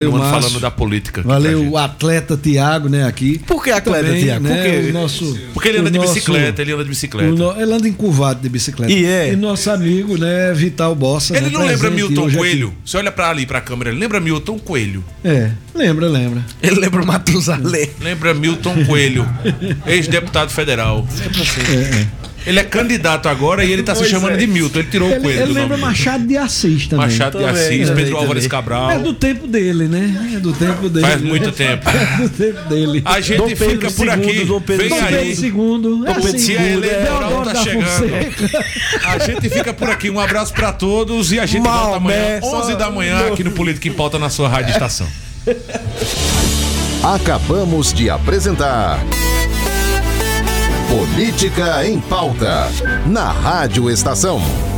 Falando da política. Valeu o atleta Tiago, né, aqui. Por que atleta Tiago? Né, porque ele anda de bicicleta, ele anda encurvado de bicicleta. E nosso amigo, né, Vital Bossa. Ele né, não lembra Milton Coelho? Aqui. Você olha ali pra câmera, ele lembra Milton Coelho? Lembra. Ele lembra Matusalém. Lembra Milton Coelho, ex-deputado federal. Ele é candidato agora e ele tá se chamando de Milton. Ele tirou o Coelho. Ele lembra Machado de Assis também. Machado de Assis, Pedro Álvares Cabral. É do tempo dele, né? Faz muito tempo. É do tempo dele. A gente fica por aqui. Vem aí. Se a eleitoral tá chegando. A gente fica por aqui. Um abraço pra todos e a gente volta amanhã, 11 da manhã, aqui no Política em Pauta, na sua rádio estação. Acabamos de apresentar Política em Pauta, na Rádio Estação.